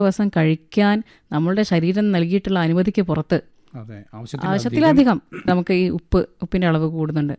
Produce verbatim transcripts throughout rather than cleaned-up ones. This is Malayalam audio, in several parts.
ദിവസം കഴിക്കാൻ നമ്മളുടെ ശരീരം നൽകിയിട്ടുള്ള അനുമതിക്ക് പുറത്ത് ആവശ്യത്തിലധികം നമുക്ക് ഈ ഉപ്പ് ഉപ്പിൻ്റെ അളവ് കൂടുന്നുണ്ട്.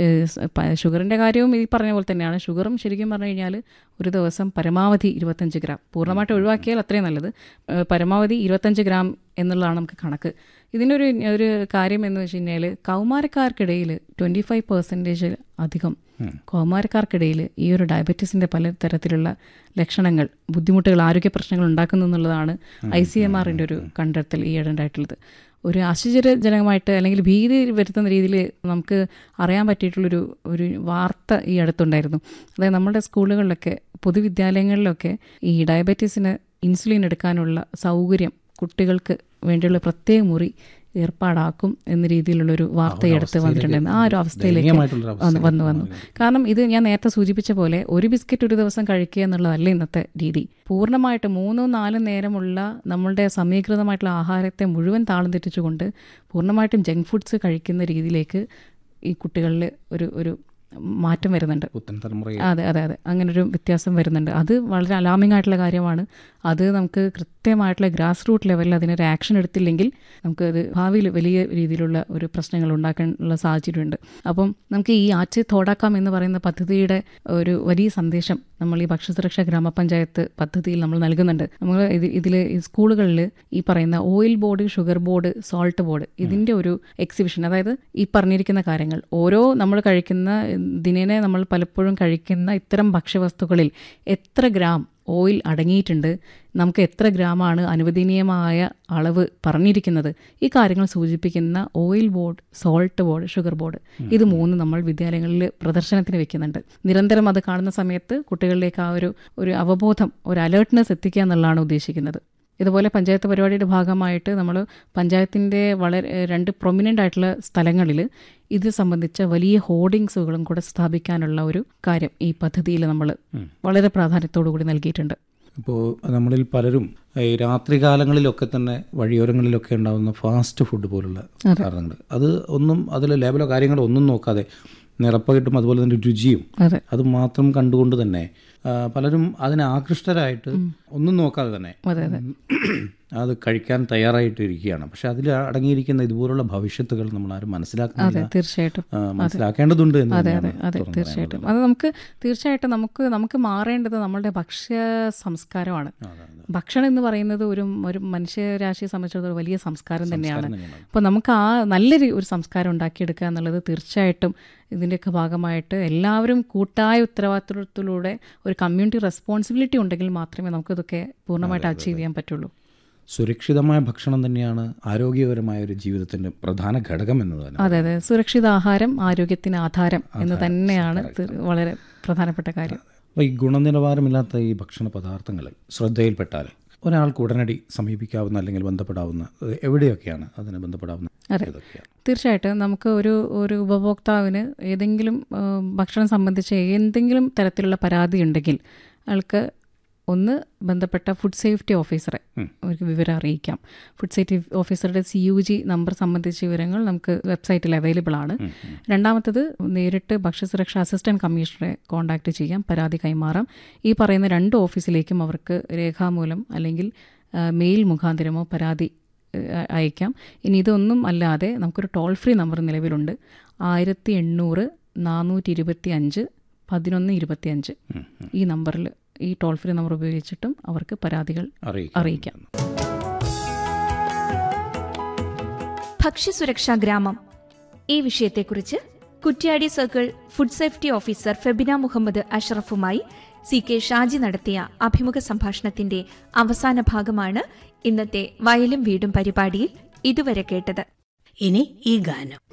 ഷുഗറിൻ്റെ കാര്യവും ഈ പറഞ്ഞ പോലെ തന്നെയാണ്. ഷുഗറും ശരിക്കും പറഞ്ഞു കഴിഞ്ഞാൽ ഒരു ദിവസം പരമാവധി ഇരുപത്തഞ്ച് ഗ്രാം, പൂർണ്ണമായിട്ട് ഒഴിവാക്കിയാൽ അത്രയും നല്ലത്, പരമാവധി ഇരുപത്തഞ്ച് ഗ്രാം എന്നുള്ളതാണ് നമുക്ക് കണക്ക്. ഇതിനൊരു ഒരു കാര്യം എന്ന് വെച്ച് കഴിഞ്ഞാൽ കൗമാരക്കാർക്കിടയിൽ ട്വൻറ്റി ഫൈവ് പെർസെൻറ്റേജ് അധികം കൗമാരക്കാർക്കിടയിൽ ഈ ഒരു ഡയബറ്റീസിൻ്റെ പല തരത്തിലുള്ള ലക്ഷണങ്ങൾ, ബുദ്ധിമുട്ടുകൾ, ആരോഗ്യ പ്രശ്നങ്ങൾ ഉണ്ടാക്കുന്നു എന്നുള്ളതാണ് ഐ സി എം ആറിൻ്റെ ഒരു കണ്ടെത്തൽ ഈ ഇടണ്ടായിട്ടുള്ളത്. ഒരു ആശ്ചര്യജനകമായിട്ട് അല്ലെങ്കിൽ ഭീതി വരുത്തുന്ന രീതിയിൽ നമുക്ക് അറിയാൻ പറ്റിയിട്ടുള്ളൊരു ഒരു വാർത്ത ഈ അടുത്തുണ്ടായിരുന്നു. അതായത് നമ്മുടെ സ്കൂളുകളിലൊക്കെ പൊതുവിദ്യാലയങ്ങളിലൊക്കെ ഈ ഡയബറ്റീസിന് ഇൻസുലിൻ എടുക്കാനുള്ള സൗകര്യം കുട്ടികൾക്ക് വേണ്ടിയുള്ള പ്രത്യേക മുറി ഏർപ്പാടാക്കും എന്ന രീതിയിലുള്ളൊരു വാർത്ത എടുത്ത് വന്നിട്ടുണ്ടായിരുന്നു. ആ ഒരു അവസ്ഥയിലേക്ക് വന്നു വന്നു കാരണം ഇത് ഞാൻ നേരത്തെ സൂചിപ്പിച്ച പോലെ ഒരു ബിസ്ക്കറ്റ് ഒരു ദിവസം കഴിക്കുക എന്നുള്ളതല്ല ഇന്നത്തെ രീതി. പൂർണ്ണമായിട്ട് മൂന്നോ നാലും നേരമുള്ള നമ്മളുടെ സമീകൃതമായിട്ടുള്ള ആഹാരത്തെ മുഴുവൻ താളം തെറ്റിച്ചുകൊണ്ട് പൂർണ്ണമായിട്ടും ജങ്ക് ഫുഡ്സ് കഴിക്കുന്ന രീതിയിലേക്ക് ഈ കുട്ടികളിൽ ഒരു ഒരു മാറ്റം വരുന്നുണ്ട്. അതെ അതെ അതെ അങ്ങനൊരു വ്യത്യാസം വരുന്നുണ്ട്. അത് വളരെ അലാമിംഗ് ആയിട്ടുള്ള കാര്യമാണ്. അത് നമുക്ക് കൃത്യമായിട്ടുള്ള ഗ്രാസ് റൂട്ട് ലെവലിൽ അതിനൊരു ആക്ഷൻ എടുത്തില്ലെങ്കിൽ നമുക്കത് ഭാവിയിൽ വലിയ രീതിയിലുള്ള ഒരു പ്രശ്നങ്ങൾ ഉണ്ടാക്കാനുള്ള സാഹചര്യമുണ്ട്. അപ്പം നമുക്ക് ഈ ആച്ച് തോടാക്കാം എന്ന് പറയുന്ന പദ്ധതിയുടെ ഒരു വലിയ സന്ദേശം നമ്മൾ ഈ ഭക്ഷ്യസുരക്ഷാ ഗ്രാമപഞ്ചായത്ത് പദ്ധതിയിൽ നമ്മൾ നൽകുന്നുണ്ട്. നമ്മൾ ഇത് ഇതിൽ സ്കൂളുകളിൽ ഈ പറയുന്ന oil board, sugar board, salt board ഇതിൻ്റെ ഒരു എക്സിബിഷൻ, അതായത് ഈ പറഞ്ഞിരിക്കുന്ന കാര്യങ്ങൾ ഓരോ നമ്മൾ കഴിക്കുന്ന ദിനേനെ നമ്മൾ പലപ്പോഴും കഴിക്കുന്ന ഇത്തരം ഭക്ഷ്യവസ്തുക്കളിൽ എത്ര ഗ്രാം ഓയിൽ അടങ്ങിയിട്ടുണ്ട്, നമുക്ക് എത്ര ഗ്രാമാണ് അനുവദനീയമായ അളവ് പറഞ്ഞിരിക്കുന്നത്, ഈ കാര്യങ്ങൾ സൂചിപ്പിക്കുന്ന oil board, salt board, sugar board ഇത് മൂന്ന് നമ്മൾ വിദ്യാലയങ്ങളിൽ പ്രദർശനത്തിന് വെക്കുന്നുണ്ട്. നിരന്തരം അത് കാണുന്ന സമയത്ത് കുട്ടികളിലേക്ക് ആ ഒരു ഒരു അവബോധം, ഒരു അലേർട്ട്നെസ് എത്തിക്കുക എന്നുള്ളതാണ് ഉദ്ദേശിക്കുന്നത്. ഇതുപോലെ പഞ്ചായത്ത് പരിപാടിയുടെ ഭാഗമായിട്ട് നമ്മൾ പഞ്ചായത്തിൻ്റെ വളരെ രണ്ട് പ്രൊമിനൻ്റ് ആയിട്ടുള്ള സ്ഥലങ്ങളിൽ ഇത് സംബന്ധിച്ച വലിയ ഹോർഡിങ്സുകളും കൂടെ സ്ഥാപിക്കാനുള്ള ഒരു കാര്യം ഈ പദ്ധതിയിൽ നമ്മൾ വളരെ പ്രാധാന്യത്തോടു കൂടി നൽകിയിട്ടുണ്ട്. ഇപ്പോൾ നമ്മളിൽ പലരും ഈ രാത്രികാലങ്ങളിലൊക്കെ തന്നെ വഴിയോരങ്ങളിലൊക്കെ ഉണ്ടാകുന്ന ഫാസ്റ്റ് ഫുഡ് പോലുള്ള കാരണങ്ങൾ, അത് ഒന്നും അതിൽ ലേബലോ കാര്യങ്ങളോ ഒന്നും നോക്കാതെ നിറപ്പായിട്ടും അതുപോലെ തന്നെ രുചിയും അത് മാത്രം കണ്ടുകൊണ്ട് തന്നെ പലരും അതിനെ ആകൃഷ്ടരായിട്ട് ഒന്നും നോക്കാതെ തന്നെ അത് കഴിക്കാൻ തയ്യാറായിട്ട് ഇരിക്കുകയാണ്. പക്ഷെ അതിൽ അടങ്ങിയിരിക്കുന്ന ഇതുപോലുള്ള ഭവിഷ്യത്തുകൾ നമ്മൾ ആരും മനസ്സിലാക്കുന്നില്ല. തീർച്ചയായിട്ടും മനസ്സിലാക്കേണ്ടതുണ്ട്. അതെ അതെ അതെ തീർച്ചയായിട്ടും അത് നമുക്ക് തീർച്ചയായിട്ടും നമുക്ക് നമുക്ക് മാറേണ്ടത് നമ്മളുടെ ഭക്ഷ്യ സംസ്കാരമാണ്. ഭക്ഷണം എന്ന് പറയുന്നത് ഒരു ഒരു മനുഷ്യരാശിയെ സംബന്ധിച്ചിടത്തോളം വലിയ സംസ്കാരം തന്നെയാണ്. അപ്പോൾ നമുക്ക് ആ നല്ലൊരു ഒരു സംസ്കാരം ഉണ്ടാക്കിയെടുക്കുക എന്നുള്ളത് തീർച്ചയായിട്ടും ഇതിൻ്റെയൊക്കെ ഭാഗമായിട്ട് എല്ലാവരും കൂട്ടായ ഉത്തരവാദിത്വത്തിലൂടെ ഒരു കമ്മ്യൂണിറ്റി റെസ്പോൺസിബിലിറ്റി ഉണ്ടെങ്കിൽ മാത്രമേ നമുക്കിതൊക്കെ പൂർണ്ണമായിട്ട് അച്ചീവ് ചെയ്യാൻ പറ്റുള്ളൂ. സുരക്ഷിതമായ ഭക്ഷണം തന്നെയാണ് ആരോഗ്യപരമായ ഒരു ജീവിതത്തിൻ്റെ പ്രധാന ഘടകം എന്ന് തന്നെ. അതെ അതെ സുരക്ഷിത ആഹാരം ആരോഗ്യത്തിന് ആധാരം എന്ന് തന്നെയാണ് വളരെ പ്രധാനപ്പെട്ട കാര്യം. അപ്പോൾ ഈ ഗുണനിലവാരമില്ലാത്ത ഈ ഭക്ഷണ പദാർത്ഥങ്ങൾ ശ്രദ്ധയിൽപ്പെട്ടാൽ ഒരാൾക്ക് ഉടനടി സമീപിക്കാവുന്ന അല്ലെങ്കിൽ ബന്ധപ്പെടാവുന്ന എവിടെയൊക്കെയാണ് അതിന് ബന്ധപ്പെടാവുന്ന? അതെ തീർച്ചയായിട്ടും നമുക്ക് ഒരു ഒരു ഉപഭോക്താവിന് ഏതെങ്കിലും ഭക്ഷണം സംബന്ധിച്ച് എന്തെങ്കിലും തരത്തിലുള്ള പരാതി ഉണ്ടെങ്കിൽ അയാൾക്ക് ഒന്ന് ബന്ധപ്പെട്ട ഫുഡ് സേഫ്റ്റി ഓഫീസറെ ഒരു വിവരം അറിയിക്കാം. ഫുഡ് സേഫ്റ്റി ഓഫീസറുടെ സി യു ജി നമ്പർ സംബന്ധിച്ച വിവരങ്ങൾ നമുക്ക് വെബ്സൈറ്റിൽ അവൈലബിൾ ആണ്. രണ്ടാമത്തത് നേരിട്ട് ഭക്ഷ്യസുരക്ഷാ അസിസ്റ്റൻറ്റ് കമ്മീഷണറെ കോൺടാക്റ്റ് ചെയ്യാം, പരാതി കൈമാറാം. ഈ പറയുന്ന രണ്ട് ഓഫീസിലേക്കും അവർക്ക് രേഖാമൂലം അല്ലെങ്കിൽ മെയിൽ മുഖാന്തരമോ പരാതി അയക്കാം. ഇനി ഇതൊന്നും അല്ലാതെ നമുക്കൊരു ടോൾ ഫ്രീ നമ്പർ നിലവിലുണ്ട്, ആയിരത്തി എണ്ണൂറ് നാനൂറ്റി ഇരുപത്തി അഞ്ച് പതിനൊന്ന് ഇരുപത്തി അഞ്ച്. ഈ നമ്പറിൽ ഈ ടോൾ ഫ്രീ നമ്പർ ഉപയോഗിച്ചിട്ടും അവർക്ക് പരാതികൾ അറിയിക്കാം. ഭക്ഷ്യസുരക്ഷാ ഗ്രാമം ഈ വിഷയത്തെക്കുറിച്ച് Kuttiadi circle food safety officer Febina Muhammad അഷ്റഫുമായി C K Shaji നടത്തിയ അഭിമുഖ സംഭാഷണത്തിന്റെ അവസാന ഭാഗമാണ് ഇന്നത്തെ വയലും വീടും പരിപാടിയിൽ ഇതുവരെ കേട്ടത്. ഇനി ഈ ഗാനം.